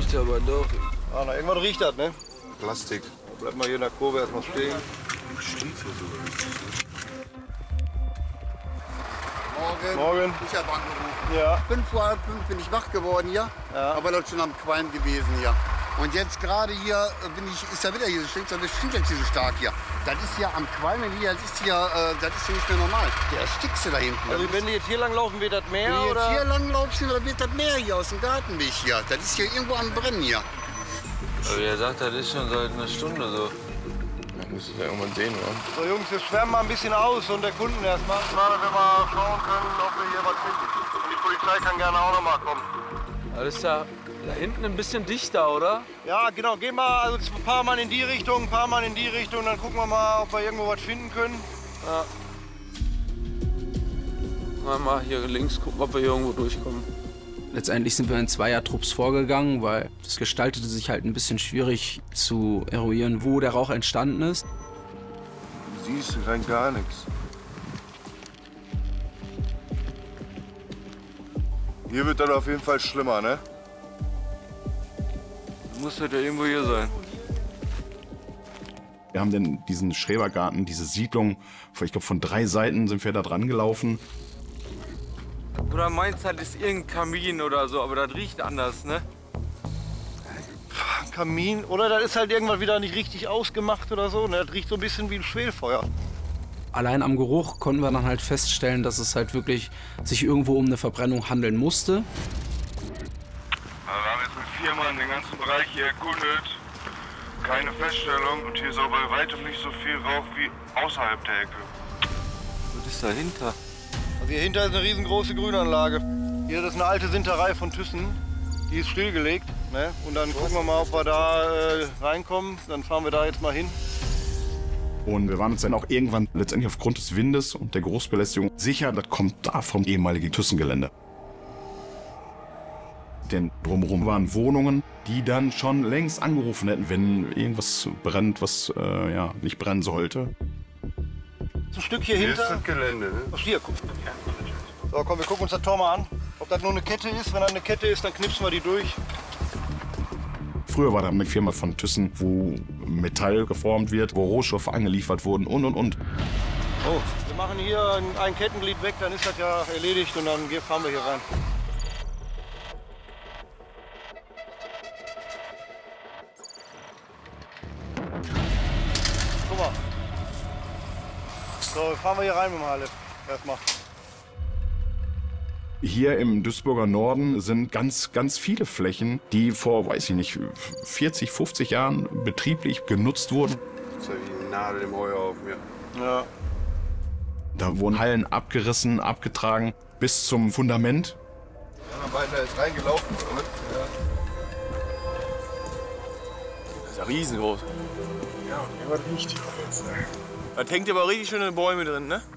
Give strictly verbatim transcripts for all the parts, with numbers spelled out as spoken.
riecht aber doch. Ah, na, irgendwas riecht das, ne? Plastik. Bleib mal hier in der Kurve erstmal stehen. Morgen. Morgen. Ich habe angerufen. Ja. Fünf vor halb fünf bin ich wach geworden hier, Ja. aber das schon am Qualm gewesen hier. Und jetzt gerade hier äh, bin ich, ist ja wieder hier, das stinkt, das stinkt jetzt hier so stark hier. Das ist hier am Qualmen hier, das ist hier, äh, das ist hier nicht mehr normal. Der erstickst du da hinten. Also wenn die jetzt hier lang laufen, wird das Meer, Wenn du oder? jetzt hier lang laufst, dann wird das Meer hier aus dem Gartenweg hier. Das ist hier irgendwo am Brennen hier. Aber ihr sagt, das ist schon seit einer Stunde so. Dann müsste ich ja irgendwann sehen, oder? So Jungs, wir schwärmen mal ein bisschen aus und der Kunden erstmal. Mal, wenn wir mal schauen können, ob wir hier was finden. Die Polizei kann gerne auch noch mal kommen. Das ist ja da hinten ein bisschen dichter, oder? Ja, genau. Geh mal also ein paar Mal in die Richtung, ein paar Mal in die Richtung. Dann gucken wir mal, ob wir irgendwo was finden können. Ja. Mal, mal hier links gucken, ob wir hier irgendwo durchkommen. Letztendlich sind wir in Zweiertrupps vorgegangen, weil es gestaltete sich halt ein bisschen schwierig zu eruieren, wo der Rauch entstanden ist. Du siehst rein gar nichts. Hier wird dann auf jeden Fall schlimmer, ne? Muss halt ja irgendwo hier sein. Wir haben denn diesen Schrebergarten, diese Siedlung, ich glaube von drei Seiten sind wir da dran gelaufen. Oder meinst du, das ist irgendein Kamin oder so, aber das riecht anders, ne? Kamin, oder das ist halt irgendwann wieder nicht richtig ausgemacht oder so. Ne? Das riecht so ein bisschen wie ein Schwelfeuer. Allein am Geruch konnten wir dann halt feststellen, dass es halt wirklich sich irgendwo um eine Verbrennung handeln musste. Also wir haben jetzt mit vier Mann den ganzen Bereich hier erkundet. Keine Feststellung und hier ist auch bei weitem nicht so viel Rauch wie außerhalb der Ecke. Was ist dahinter? Also hier hinter ist eine riesengroße Grünanlage. Hier das ist eine alte Sinterei von Thyssen. Die ist stillgelegt. Ne? Und dann gucken wir mal, ob wir da äh, reinkommen. Dann fahren wir da jetzt mal hin. Und wir waren uns dann auch irgendwann letztendlich aufgrund des Windes und der Geruchsbelästigung sicher, das kommt da vom ehemaligen Thyssen-Gelände. Denn drumherum waren Wohnungen, die dann schon längst angerufen hätten, wenn irgendwas brennt, was äh, ja, nicht brennen sollte. So ein Stück hier, Hier hinter. ist das Gelände, ne? Ach, hier, guck. So, komm, wir gucken uns das Tor mal an. Ob das nur eine Kette ist. Wenn das eine Kette ist, dann knipsen wir die durch. Früher war da eine Firma von Thyssen, wo Metall geformt wird, wo Rohstoffe angeliefert wurden und und und. Oh, wir machen hier ein, ein Kettenglied weg, dann ist das ja erledigt und dann fahren wir hier rein. Guck mal. So, fahren wir hier rein mit dem Halle. Erstmal. Hier im Duisburger Norden sind ganz, ganz viele Flächen, die vor, weiß ich nicht, vierzig, fünfzig Jahren betrieblich genutzt wurden. Das ist ja wie eine Nadel im Heuhaufen, ja. Ja. Da wurden Hallen abgerissen, abgetragen, bis zum Fundament. Wir haben beide da jetzt reingelaufen, oder? Ja. Das ist ja riesengroß. Ja, irgendwas riecht hier jetzt. Da hängt aber richtig schöne Bäume drin, ne?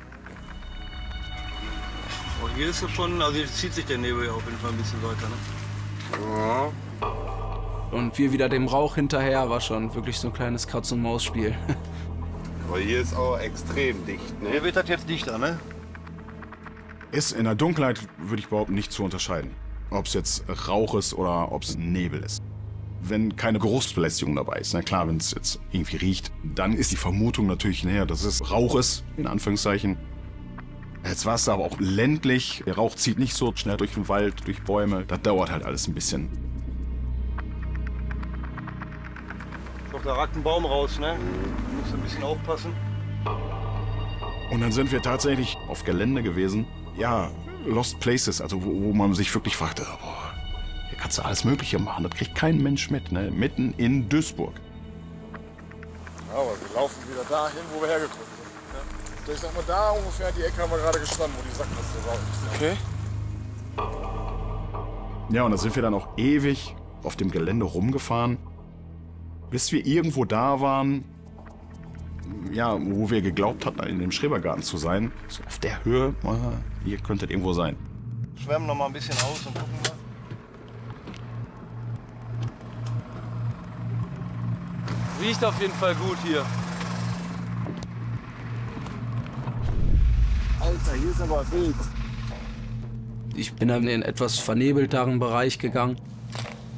Oh, hier ist es schon, also hier zieht sich der Nebel ja auf jeden Fall ein bisschen weiter, ne? Ja. Und wir wieder dem Rauch hinterher, war schon wirklich so ein kleines Katz-und-Maus-Spiel. Aber hier ist auch extrem dicht, ne? Hier wird das jetzt dichter, ne? Ist in der Dunkelheit, würde ich behaupten, nicht zu unterscheiden. Ob es jetzt Rauch ist oder ob es Nebel ist. Wenn keine Geruchsbelästigung dabei ist, na klar, wenn es jetzt irgendwie riecht, dann ist die Vermutung natürlich näher, dass es Rauch ist, in Anführungszeichen. Jetzt war es aber auch ländlich. Der Rauch zieht nicht so schnell durch den Wald, durch Bäume. Das dauert halt alles ein bisschen. Doch, da ragt ein Baum raus, ne? Du musst ein bisschen aufpassen. Und dann sind wir tatsächlich auf Gelände gewesen. Ja, Lost Places, also wo, wo man sich wirklich fragte, boah, hier kannst du alles Mögliche machen. Das kriegt kein Mensch mit, ne? Mitten in Duisburg. Ja, aber wir laufen wieder dahin, wo wir hergekommen sind. Ja. Ich sag mal, da ungefähr die Ecke haben wir gerade gestanden, wo die Sackgasse war. Okay. Ja, und da sind wir dann auch ewig auf dem Gelände rumgefahren, bis wir irgendwo da waren, ja, wo wir geglaubt hatten, in dem Schrebergarten zu sein. So auf der Höhe, ah, hier könnte es irgendwo sein. Schwärmen noch mal ein bisschen aus und gucken mal. Riecht auf jeden Fall gut hier. Alter, hier ist aber wild. Ich bin dann in den etwas vernebelteren Bereich gegangen.